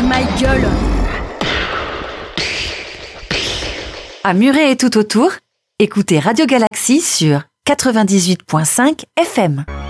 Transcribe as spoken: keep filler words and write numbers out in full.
ma gueule. À Muret et tout autour, écoutez Radio Galaxie sur quatre-vingt-dix-huit virgule cinq F M.